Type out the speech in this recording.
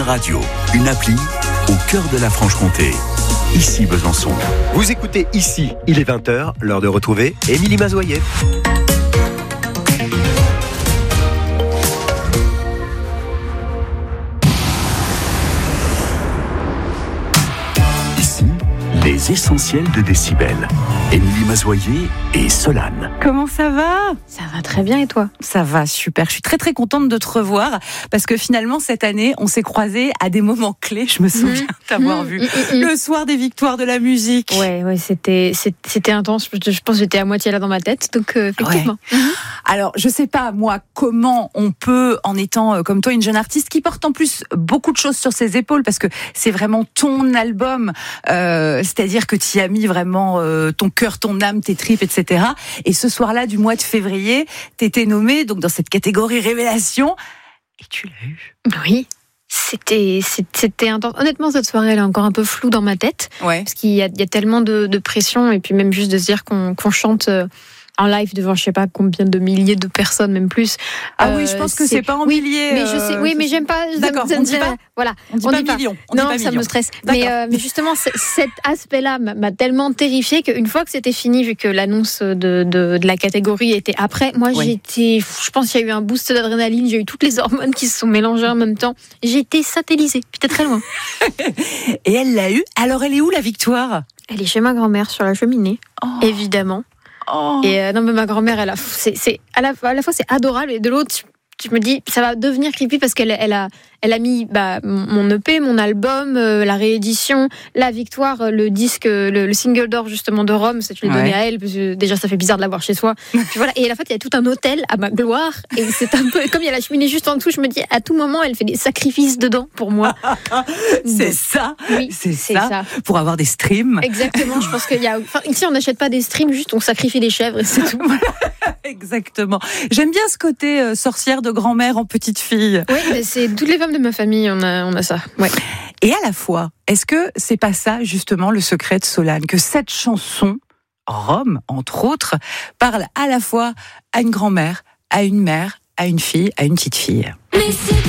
radio, une appli au cœur de la Franche-Comté. Ici Besançon. Vous écoutez Ici, il est 20h, l'heure de retrouver Émilie Mazoyer. Ici, les essentiels de Décibel. Émilie Mazoyer et Solane. Comment ça va ? Ça va très bien et toi ? Ça va, super. Je suis très très contente de te revoir parce que finalement cette année, on s'est croisés à des moments clés. Je me souviens t'avoir vu le soir des victoires de la musique. Ouais, c'était intense. Je pense que j'étais à moitié là dans ma tête, donc effectivement. Ouais. Alors, je sais pas moi comment on peut, en étant comme toi une jeune artiste qui porte en plus beaucoup de choses sur ses épaules parce que c'est vraiment ton album, c'est-à-dire que tu y as mis vraiment ton cœur, ton âme, tes tripes, etc. Et ce soir-là du mois de février, t'étais nommée donc dans cette catégorie révélation et tu l'as eu. Oui. C'était intense. Honnêtement, cette soirée, elle est encore un peu floue dans ma tête. Ouais. Parce qu'il y a tellement de pression, et puis même juste de se dire qu'on chante en live devant je sais pas combien de milliers de personnes, même plus. Oui, je pense que c'est pas en milliers. Mais je sais, mais j'aime pas. D'accord, on dit pas. Voilà, on dit pas millions. Non, ça me stresse. Mais justement, cet aspect-là m'a tellement terrifiée qu'une fois que c'était fini, vu que l'annonce de la catégorie était après, moi j'étais, je pense qu'il y a eu un boost d'adrénaline, j'ai eu toutes les hormones qui se sont mélangées en même temps. J'ai été satellisée, puis t'es très loin. Et elle l'a eu. Alors elle est où la victoire ? Elle est chez ma grand-mère sur la cheminée, évidemment. Oh. Et non, mais ma grand-mère, à la fois c'est adorable, et de l'autre, je me dis ça va devenir creepy parce qu'elle a mis mon EP, mon album, la réédition, la victoire, le disque, le single d'or justement de Rome, ça tu l'as donné à elle parce que déjà ça fait bizarre de l'avoir chez soi. Puis voilà, et à la fois il y a tout un hôtel à ma gloire, et c'est un peu comme il y a la cheminée juste en dessous, je me dis à tout moment elle fait des sacrifices dedans pour moi. C'est ça. Oui, c'est ça pour avoir des streams. Exactement, je pense qu'il y a ici on n'achète pas des streams, juste on sacrifie des chèvres et c'est tout. Exactement. J'aime bien ce côté sorcière de grand-mère en petite fille. Oui, mais c'est toutes les femmes de ma famille, on a ça. Ouais. Et à la fois, est-ce que c'est pas ça justement le secret de Solane, que cette chanson, Rome entre autres, parle à la fois à une grand-mère, à une mère, à une fille, à une petite fille. Mais c'est